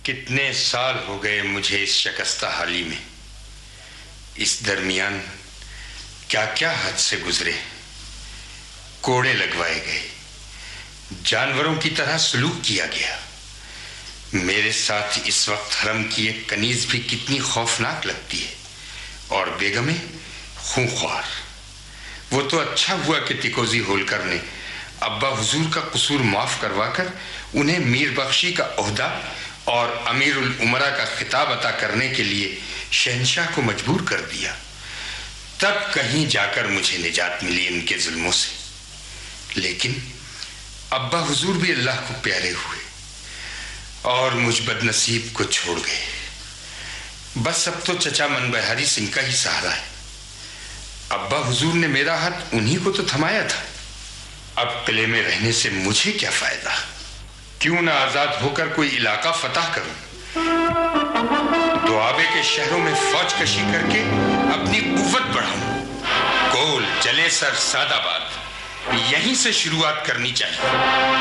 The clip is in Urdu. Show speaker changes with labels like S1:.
S1: کتنے سال ہو گئے مجھے اس شکستہ حالی میں. اس درمیان کیا کیا حادثے گزرے. کوڑے لگوائے گئے, جانوروں کی طرح سلوک کیا گیا. میرے ساتھ اس وقت حرم کی ایک کنیز بھی کتنی خوفناک لگتی ہے, اور بیگمیں خونخوار. وہ تو اچھا ہوا کہ تکوزی ہولکر نے ابا حضور کا قصور معاف کروا کر انہیں میر بخشی کا عہدہ اور امیر الامراء کا خطاب عطا کرنے کے لیے شہنشاہ کو مجبور کر دیا. تب کہیں جا کر مجھے نجات ملی ان کے ظلموں سے. لیکن ابا حضور بھی اللہ کو پیارے ہوئے اور مجھ بد نصیب کو چھوڑ گئے. بس اب تو چچا من بہاری سنگھ کا ہی سہارا ہے. ابا حضور نے میرا ہاتھ انہی کو تو تھمایا تھا. اب قلعے میں رہنے سے مجھے کیا فائدہ؟ کیوں نہ آزاد ہو کر کوئی علاقہ فتح کروں, دوآبے کے شہروں میں فوج کشی کر کے اپنی قوت بڑھاؤں. گول جلے سر سعد آباد یہیں سے شروعات کرنی چاہیے.